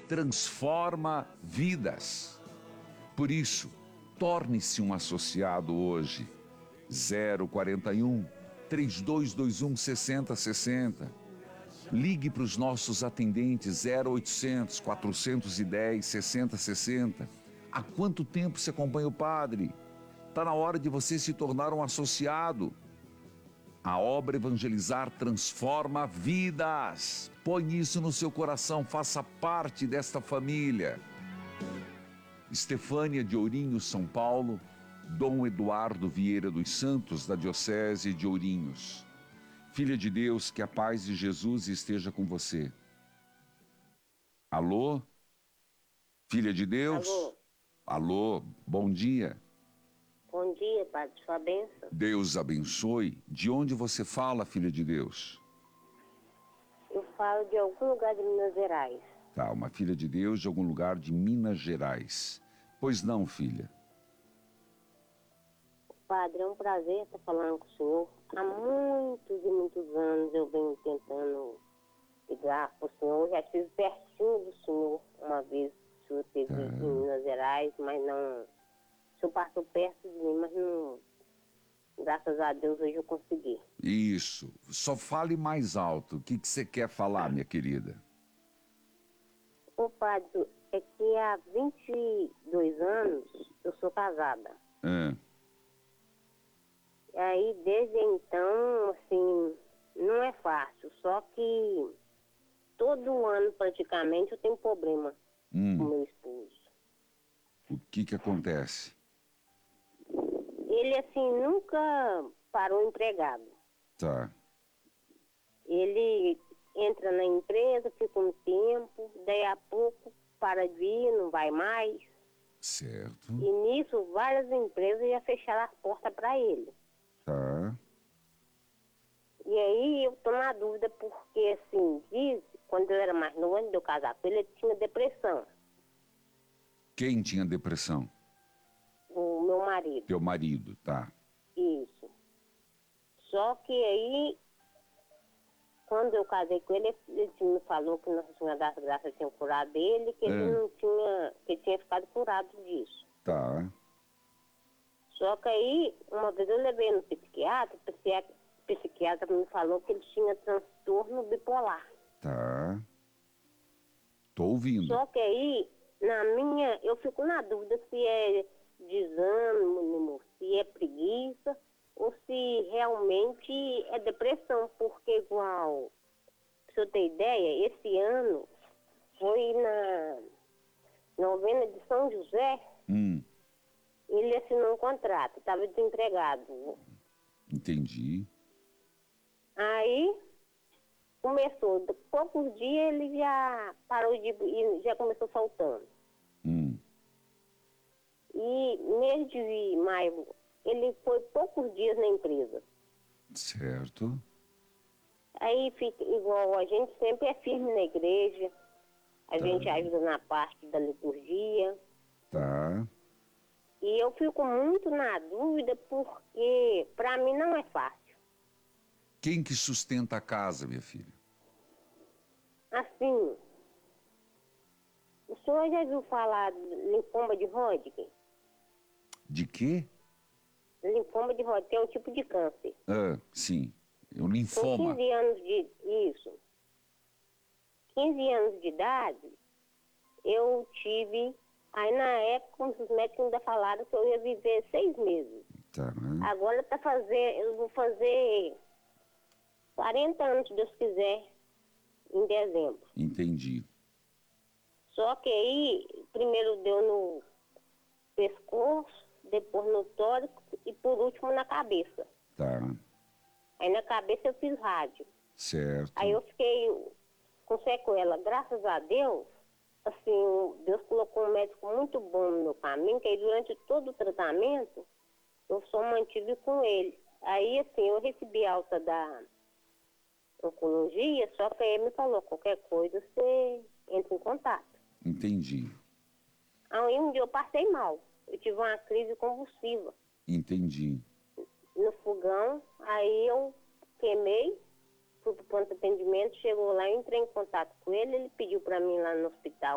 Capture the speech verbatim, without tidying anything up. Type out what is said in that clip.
transforma vidas. Por isso, torne-se um associado hoje. zero quarenta e um, três dois dois um, seis zero seis zero. Ligue para os nossos atendentes zero oitocentos, quatrocentos e dez, sessenta sessenta. Há quanto tempo você acompanha o padre? Está na hora de você se tornar um associado. A obra Evangelizar transforma vidas. Põe isso no seu coração, faça parte desta família. Estefânia de Ourinhos, São Paulo, Dom Eduardo Vieira dos Santos, da Diocese de Ourinhos. Filha de Deus, que a paz de Jesus esteja com você. Alô? Filha de Deus? Alô? Alô, bom dia. Bom dia, Padre, sua bênção. Deus abençoe. De onde você fala, filha de Deus? Eu falo de algum lugar de Minas Gerais. Tá, uma filha de Deus de algum lugar de Minas Gerais. Pois não, filha. Padre, é um prazer estar falando com o senhor. Há muitos e muitos anos eu venho tentando ligar para o senhor. Já estive pertinho do senhor uma vez. O senhor esteve Tá. em Minas Gerais, mas não... O senhor passou perto de mim, mas não... Graças a Deus hoje eu consegui. Isso. Só fale mais alto. O que que você quer falar, minha querida? Ô, Padre, é que há vinte e dois anos eu sou casada. Ah, E aí, desde então, assim, não é fácil. Só que todo ano, praticamente, eu tenho problema com hum, meu esposo. o que que acontece? Ele, assim, nunca parou empregado. Tá. Ele entra na empresa, fica um tempo, daí a pouco para de ir, não vai mais. Certo. E nisso, várias empresas já fecharam as portas para ele. Tá. E aí eu tô na dúvida porque, assim, diz, quando eu era mais novo, antes de eu casar com ele, ele tinha depressão, Quem tinha depressão? o meu marido, Teu marido, tá. isso. Só que aí, quando eu casei com ele, ele me falou que Nossa Senhora das Graças tinha curado ele, que ele É. não tinha, que ele tinha ficado curado disso. Tá. Só que aí, uma vez eu levei no psiquiatra, o psiquiatra, o psiquiatra me falou que ele tinha transtorno bipolar. Tá. Tô ouvindo. Só que aí, na minha, eu fico na dúvida se é desânimo, se é preguiça, ou se realmente é depressão, porque igual, pra você ter ideia, esse ano foi na novena de São José, Hum, ele assinou um contrato, estava desempregado. entendi. Aí começou, de poucos dias ele já parou de ir, já começou soltando. Hum, E mês de maio, ele foi poucos dias na empresa. certo. Aí fica igual, a gente sempre é firme na igreja, a Tá. gente ajuda na parte da liturgia. Tá. E eu fico muito na dúvida porque para mim não é fácil. Quem que sustenta a casa, minha filha? Assim, o senhor já viu falar de linfoma de Hodgkin? De quê? Linfoma de Hodgkin é um tipo de câncer. Ah, sim. É um Com linfoma. quinze anos de... Isso. quinze anos de idade, eu tive... Aí na época, os médicos ainda falaram que eu ia viver seis meses. Tá. Agora tá fazer, eu vou fazer quarenta anos, se Deus quiser, em dezembro. Entendi. Só que aí, primeiro deu no pescoço, depois no tórax e por último na cabeça. Tá. Aí na cabeça eu fiz rádio. Certo. Aí eu fiquei com sequela. Graças a Deus, assim, Deus colocou um médico muito bom no meu caminho, que aí durante todo o tratamento, eu só mantive com ele. Aí, assim, eu recebi alta da oncologia, só que aí ele me falou, qualquer coisa você entra em contato. Entendi. Aí um dia eu passei mal, eu tive uma crise convulsiva Entendi. no fogão, aí eu queimei, fui pro ponto de atendimento, chegou lá, eu entrei em contato com ele, ele pediu para mim lá no hospital